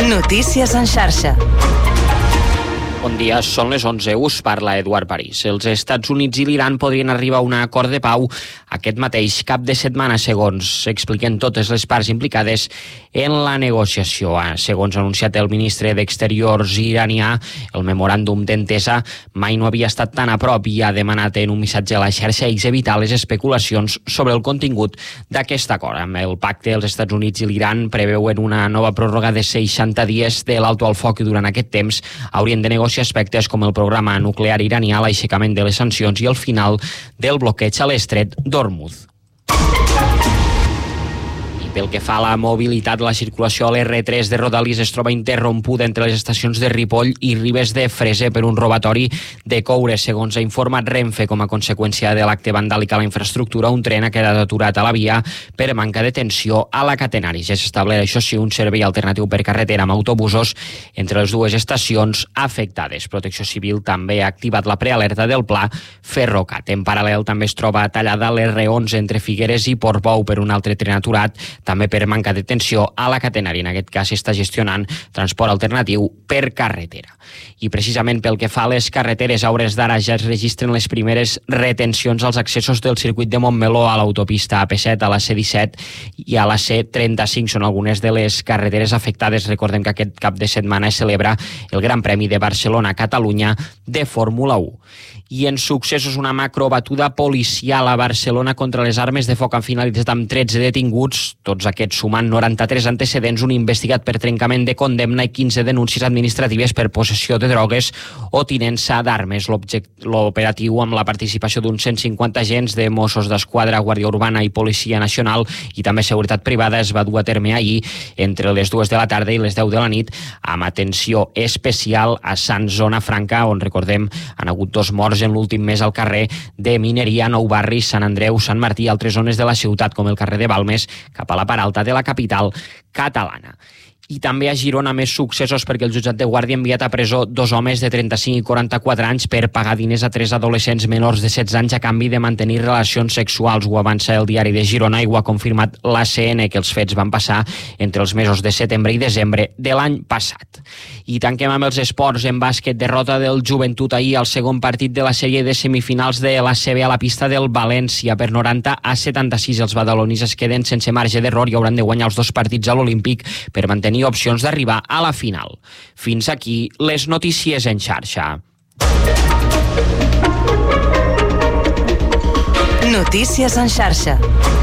Notícies en xarxa. Bon dia, són les 11. Us parla Eduard París. Els Estats Units i l'Iran podrien arribar a un acord de pau aquest mateix cap de setmana, segons expliquen totes les parts implicades en la negociació. Segons ha anunciat el ministre d'Exteriors iranià, el memoràndum d'entesa mai no havia estat tan a prop i ha demanat en un missatge a la xarxa X evitar les especulacions sobre el contingut d'aquest acord. Amb el pacte, els Estats Units i l'Iran preveuen una nova pròrroga de 60 dies de l'alto al foc i durant aquest temps haurien de negociar aspectes com el programa nuclear iranià, l'aixecament de les sancions i el final del bloqueig a l'estret d'Hormuz. Pel que fa a la mobilitat, la circulació a l'R3 de Rodalies es troba interrompuda entre les estacions de Ripoll i Ribes de Freser per un robatori de coure. Segons ha informat Renfe, com a conseqüència de l'acte vandàlic a la infraestructura, un tren ha quedat aturat a la via per manca de tensió a la catenària. Ja s'estableix, això sí, un servei alternatiu per carretera amb autobusos entre les dues estacions afectades. Protecció Civil també ha activat la prealerta del pla Ferrocat. En paral·lel també es troba tallada l'R11 entre Figueres i Portbou per un altre tren aturat, també per manca de tensió a la catenària. En aquest cas s'està gestionant transport alternatiu per carretera. I precisament pel que fa a les carreteres, a hores d'ara ja es registren les primeres retencions als accessos del circuit de Montmeló a l'autopista AP7, a la C17 i a la C35. Són algunes de les carreteres afectades. Recordem que aquest cap de setmana es celebra el Gran Premi de Barcelona-Catalunya de Fórmula 1. I en successos, una macrobatuda policial a Barcelona contra les armes de foc han finalitzat amb 13 detinguts, tots aquests sumant 93 antecedents, un investigat per trencament de condemna i 15 denúncies administratives per possessió de drogues o tinença d'armes. L'operatiu, amb la participació d'uns 150 agents de Mossos d'Esquadra, Guàrdia Urbana i Policia Nacional i també Seguretat Privada, es va dur a terme ahir entre les 2 de la tarda i les 10 de la nit, amb atenció especial a Sant Zona Franca, on, recordem, han hagut 2 morts en l'últim mes al carrer de Mineria, Nou Barris, Sant Andreu, Sant Martí i altres zones de la ciutat, com el carrer de Balmes, cap a la part alta de la capital catalana. I també a Girona més successos, perquè el jutjat de Guàrdia ha enviat a presó 2 homes de 35 i 44 anys per pagar diners a 3 adolescents menors de 16 anys a canvi de mantenir relacions sexuals. Ho avança el diari de Girona i ho ha confirmat l'ACN, que els fets van passar entre els mesos de setembre i desembre de l'any passat. I tanquem amb els esports. En bàsquet, derrota del Joventut ahir al segon partit de la sèrie de semifinals de l'ACB a la pista del València per 90-76. Els badalonis es queden sense marge d'error i hauran de guanyar els 2 partits a l'Olímpic per mantenir opcions d'arribar a la final. Fins aquí les notícies en xarxa. Notícies en xarxa.